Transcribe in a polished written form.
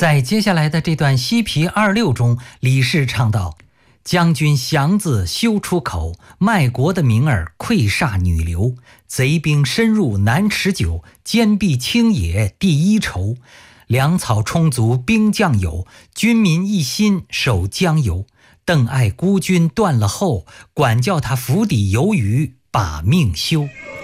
在接下来的这段西皮26中，李氏唱道：将军祥子休出口，卖国的名儿溃煞女流。贼兵深入难持久，坚壁清野第一筹。粮草充足兵将有，军民一心守江油。邓艾孤军断了后，管教他釜底游鱼把命休。